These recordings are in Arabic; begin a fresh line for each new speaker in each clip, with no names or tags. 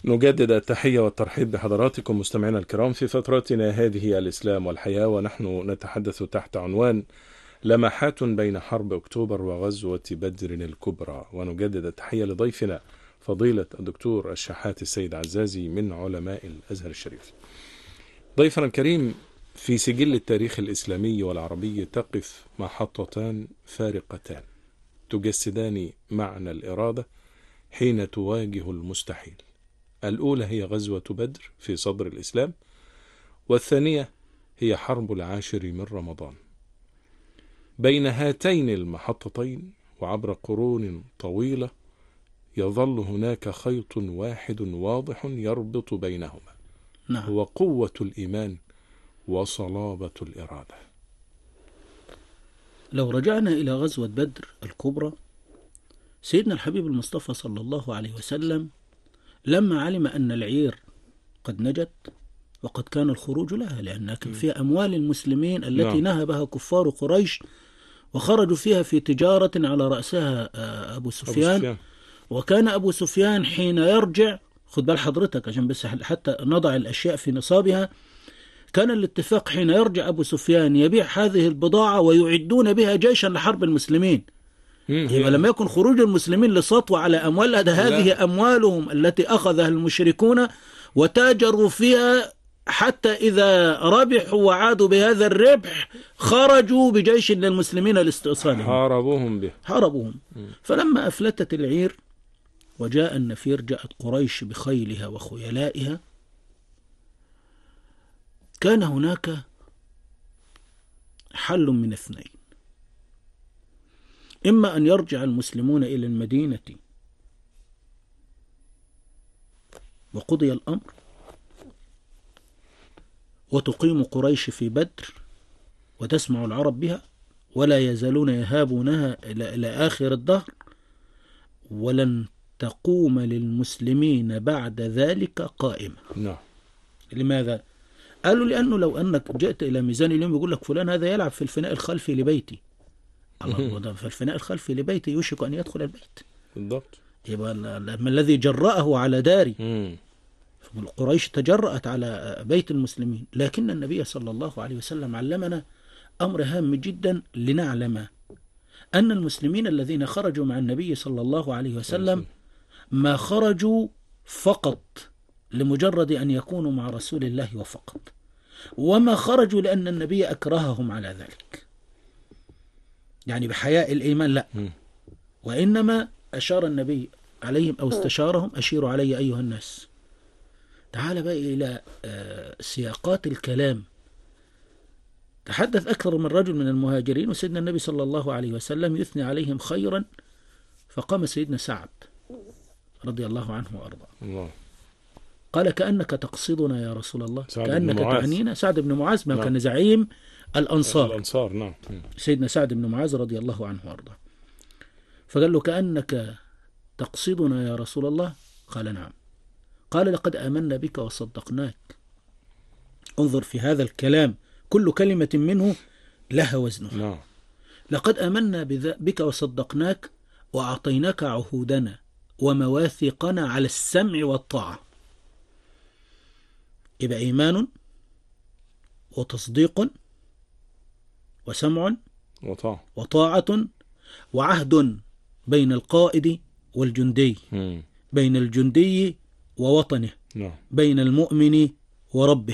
نجدد التحية والترحيب بحضراتكم مستمعينا الكرام في فترتنا هذه الإسلام والحياة، ونحن نتحدث تحت عنوان لمحات بين حرب أكتوبر وغزوة بدر الكبرى. ونجدد التحية لضيفنا فضيلة الدكتور الشحات السيد عزازي من علماء الأزهر الشريف. ضيفنا الكريم، في سجل التاريخ الإسلامي والعربي تقف محطتان فارقتان تجسدان معنى الإرادة حين تواجه المستحيل. الأولى هي غزوة بدر في صدر الإسلام، والثانية هي حرب 10 من رمضان. بين هاتين المحطتين وعبر قرون طويلة يظل هناك خيط واحد واضح يربط بينهما،
نعم.
هو قوة الإيمان وصلابة الإرادة.
لو رجعنا إلى غزوة بدر الكبرى، سيدنا الحبيب المصطفى صلى الله عليه وسلم لما علم أن العير قد نجت وقد كان الخروج لها، لأن كان فيها أموال المسلمين التي نهبها كفار قريش وخرجوا فيها في تجارة على رأسها أبو سفيان. وكان أبو سفيان حين يرجع، خد بال حضرتك عشان بس حتى نضع الأشياء في نصابها، كان الاتفاق حين يرجع أبو سفيان يبيع هذه البضاعة ويعدون بها جيشا لحرب المسلمين. يبقى لم يكن خروج المسلمين لسطوة على أموال، هذه أموالهم التي أخذها المشركون وتاجروا فيها، حتى إذا ربحوا وعادوا بهذا الربح خرجوا بجيش للمسلمين لاستئصالهم، حاربوهم. فلما أفلتت العير وجاء النفير، جاءت قريش بخيلها وخيلائها، كان هناك حل من اثنين: إما أن يرجع المسلمون إلى المدينة وقضي الأمر وتقيم قريش في بدر وتسمع العرب بها ولا يزالون يهابونها إلى آخر الدهر، ولن تقوم للمسلمين بعد ذلك قائمة. لماذا؟ قالوا لأنه لو أنك جئت إلى ميزان اليوم يقول لك فلان هذا يلعب في الفناء الخلفي لبيتي، الله، في الفناء الخلفي لبيتي يوشك أن يدخل البيت.
بالضبط.
يبقى ما الذي جرأه على داري؟ قريش تجرأت على بيت المسلمين. لكن النبي صلى الله عليه وسلم علمنا أمر هام جدا لنعلم أن المسلمين الذين خرجوا مع النبي صلى الله عليه وسلم ما خرجوا فقط لمجرد أن يكونوا مع رسول الله وفقط، وما خرجوا لأن النبي أكرههم على ذلك، يعني بحياء الإيمان، لا، وإنما أشار النبي عليهم أو استشارهم: أشيروا علي أيها الناس. تعال بقى إلى سياقات الكلام. تحدث أكثر من رجل من المهاجرين وسيدنا النبي صلى الله عليه وسلم يثني عليهم خيرا، فقام سيدنا سعد رضي الله عنه وأرضاه قال: كأنك تقصدنا يا رسول الله، كأنك تعنينا. سعد بن معاذ ما كان زعيم الأنصار.
نعم.
سيدنا سعد بن معاذ رضي الله عنه وأرضاه، فقال له: كأنك تقصدنا يا رسول الله؟ قال: نعم. قال: لقد آمنا بك وصدقناك. انظر في هذا الكلام، كل كلمة منه لها وزنها. لقد آمنا بك وصدقناك وأعطيناك عهودنا ومواثيقنا على السمع والطاعة. يبقى إيمان وتصديق وسمع وطاعة وعهد بين القائد والجندي، بين الجندي ووطنه، بين المؤمن وربه.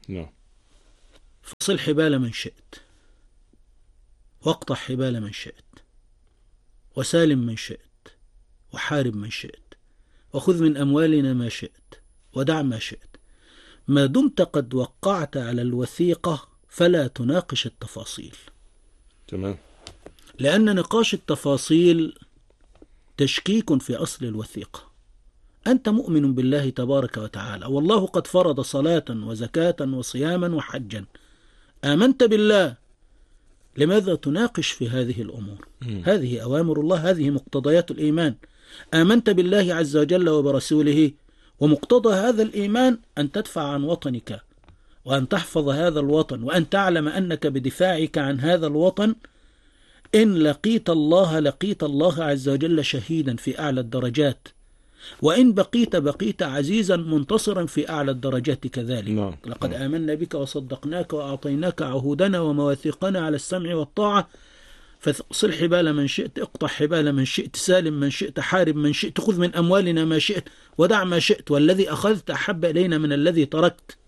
فصل حبال من شئت، واقطع حبال من شئت، وسالم من شئت، وحارب من شئت، وخذ من أموالنا ما شئت، ودع ما شئت، ما دمت قد وقعت على الوثيقة فلا تناقش التفاصيل.
تمام.
لأن نقاش التفاصيل تشكيك في أصل الوثيقة. أنت مؤمن بالله تبارك وتعالى، والله قد فرض صلاة وزكاة وصياما وحجا، آمنت بالله، لماذا تناقش في هذه الأمور؟ هذه أوامر الله، هذه مقتضيات الإيمان. آمنت بالله عز وجل وبرسوله، ومقتضى هذا الإيمان أن تدفع عن وطنك وأن تحفظ هذا الوطن، وأن تعلم أنك بدفاعك عن هذا الوطن إن لقيت الله عز وجل شهيدا في أعلى الدرجات، وإن بقيت عزيزا منتصرا في أعلى الدرجات كذلك. لقد آمنا بك وصدقناك وأعطيناك عهودنا ومواثيقنا على السمع والطاعة فصل حبال من شئت، اقطع حبال من شئت، سالم من شئت، حارب من شئت، خذ من أموالنا ما شئت ودع ما شئت، والذي أخذت أحب إلينا من الذي تركت.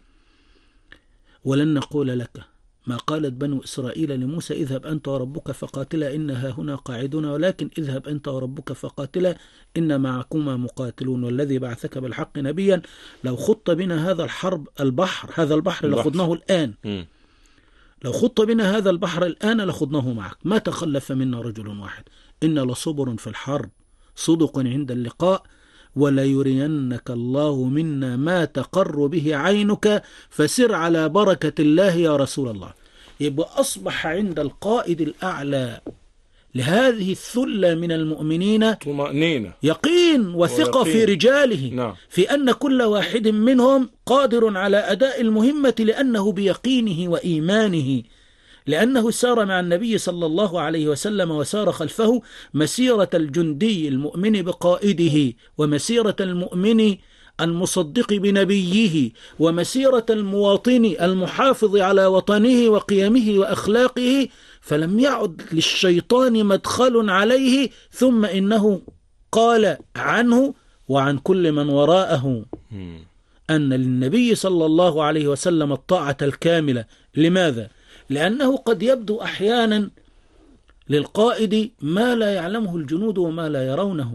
ولن نقول لك ما قالت بنو إسرائيل لموسى اذهب أنت وربك فقاتلا إنها هنا قاعدون، ولكن اذهب أنت وربك فقاتلا إن معكما مقاتلون، والذي بعثك بالحق نبيا لو خط بنا هذا هذا البحر لخضناه الآن. لو خط بنا هذا البحر الآن لخضناه معك، ما تخلف منا رجل واحد، إن لصبر في الحرب صدق عند اللقاء، وليرينك الله منا ما تقر به عينك فسر على بركة الله يا رسول الله. يبقى أصبح عند القائد الأعلى لهذه الثلة من المؤمنين
طمأنينة،
يقين وثقة في رجاله، في أن كل واحد منهم قادر على أداء المهمة، لأنه بيقينه وإيمانه، لأنه سار مع النبي صلى الله عليه وسلم وسار خلفه مسيرة الجندي المؤمن بقائده، ومسيرة المؤمن المصدق بنبيه، ومسيرة المواطن المحافظ على وطنه وقيمه وأخلاقه، فلم يعد للشيطان مدخل عليه. ثم إنه قال عنه وعن كل من وراءه أن للنبي صلى الله عليه وسلم الطاعة الكاملة. لماذا؟ لأنه قد يبدو أحيانا للقائد ما لا يعلمه الجنود وما لا يرونه،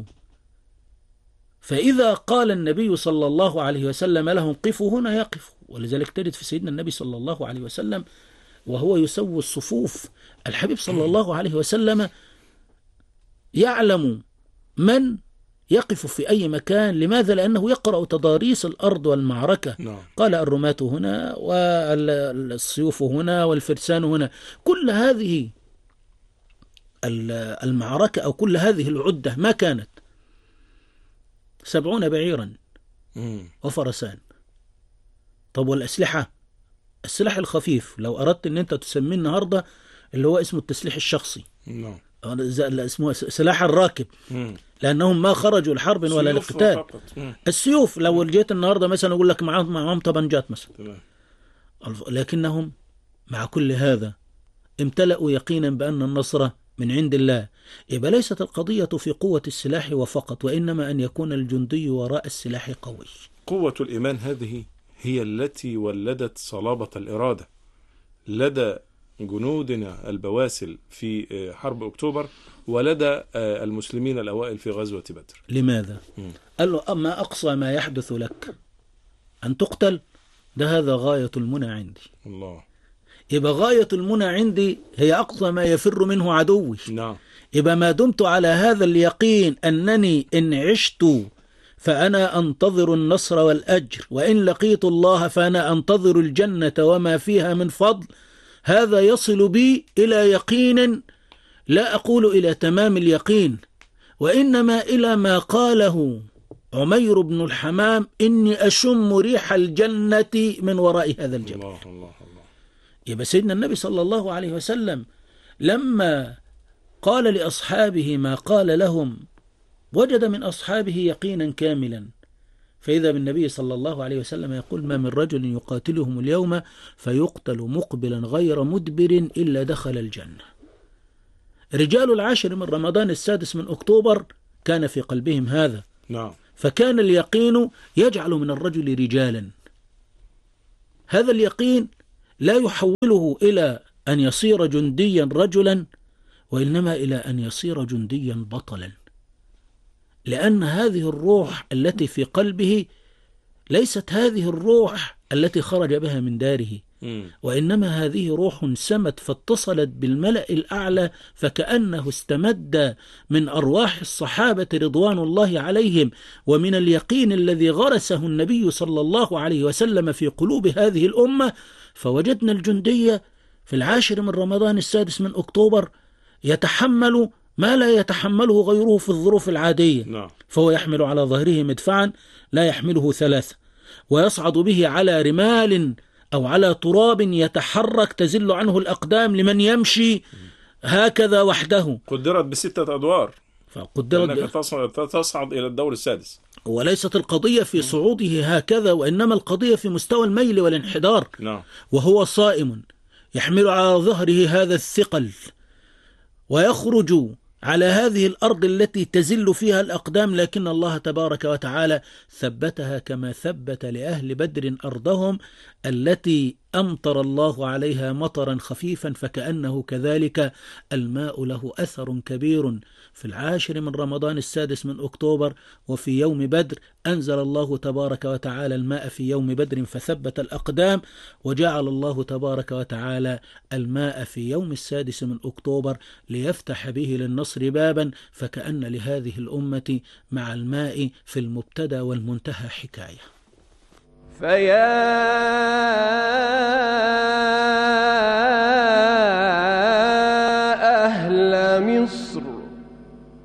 فإذا قال النبي صلى الله عليه وسلم لهم قفوا هنا يقفوا. ولذلك تجد في سيدنا النبي صلى الله عليه وسلم وهو يسوي الصفوف الحبيب صلى الله عليه وسلم يعلم من يقف في أي مكان. لماذا؟ لأنه يقرأ تضاريس الأرض والمعركة. قال الرماة هنا والسيوف هنا والفرسان هنا. كل هذه المعركة أو كل هذه العدة ما كانت 70 بعيرا وفرسان. طب والأسلحة؟ السلاح الخفيف لو أردت أن أنت تسميه النهاردة اللي هو اسمه التسليح الشخصي، اسمه سلاح الراكب، لأنهم ما خرجوا لحرب ولا لقتال. السيوف لو جيت النهاردة مثلا أقول لك معهم طبنجات مثلا، لكنهم مع كل هذا امتلأوا يقينا بأن النصر من عند الله. يبقى ليست القضية في قوة السلاح وفقط، وإنما أن يكون الجندي وراء السلاح قوي.
قوة الإيمان هذه هي التي ولدت صلابة الإرادة لدى جنودنا البواسل في حرب أكتوبر ولدى المسلمين الأوائل في غزوة بدر.
لماذا؟ قال له أما أقصى ما يحدث لك أن تقتل، هذا غاية المنى عندي.
الله.
يبقى غاية المنى عندي هي أقصى ما يفر منه عدوي. يبقى ما دمت على هذا اليقين أنني إن عشت فأنا أنتظر النصر والأجر، وإن لقيت الله فأنا أنتظر الجنة وما فيها من فضل، هذا يصل بي إلى يقين، لا أقول إلى تمام اليقين، وإنما إلى ما قاله عمير بن الحمام: إني أشم ريح الجنة من وراء هذا الجبل.
الله الله الله.
يبقى سيدنا النبي صلى الله عليه وسلم لما قال لأصحابه ما قال لهم وجد من أصحابه يقينا كاملا، فإذا بالنبي صلى الله عليه وسلم يقول: ما من رجل يقاتلهم اليوم فيقتل مقبلا غير مدبر إلا دخل الجنة. رجال العاشر من رمضان السادس من أكتوبر كان في قلبهم هذا. فكان اليقين يجعل من الرجل رجالا. هذا اليقين لا يحوله إلى أن يصير جنديا رجلا، وإنما إلى أن يصير جنديا بطلا، لأن هذه الروح التي في قلبه ليست هذه الروح التي خرج بها من داره، وإنما هذه روح سمت فاتصلت بالملأ الأعلى، فكأنه استمد من أرواح الصحابة رضوان الله عليهم ومن اليقين الذي غرسه النبي صلى الله عليه وسلم في قلوب هذه الأمة. فوجدنا الجندية في العاشر من رمضان السادس من أكتوبر يتحمل ما لا يتحمله غيره في الظروف العادية. فهو يحمل على ظهره مدفعا لا يحمله 3، ويصعد به على رمال أو على تراب يتحرك تزل عنه الأقدام لمن يمشي هكذا وحده.
قدرت ب6 أدوار. أنك تصعد إلى الدور السادس.
وليست القضية في صعوده هكذا، وإنما القضية في مستوى الميل والانحدار.
نعم.
وهو صائم يحمل على ظهره هذا الثقل، ويخرج على هذه الأرض التي تزل فيها الأقدام، لكن الله تبارك وتعالى ثبتها كما ثبت لأهل بدر أرضهم التي أمطر الله عليها مطرا خفيفا، فكأنه كذلك الماء له أثر كبير. في 10 من رمضان 6 من أكتوبر وفي يوم بدر أنزل الله تبارك وتعالى الماء في يوم بدر فثبت الأقدام، وجعل الله تبارك وتعالى الماء في يوم 6 من أكتوبر ليفتح به للنصر بابا، فكأن لهذه الأمة مع الماء في المبتدأ والمنتهى حكاية.
فيا